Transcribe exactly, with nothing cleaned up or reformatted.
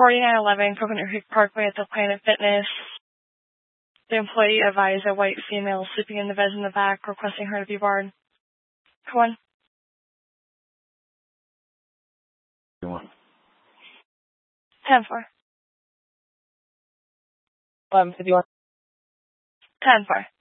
forty-nine eleven Coconut Creek Parkway at the Planet Fitness. The employee advised a white female sleeping in the beds in the back, requesting her to be barred. Come on. ten four. eleven fifty-one. ten four.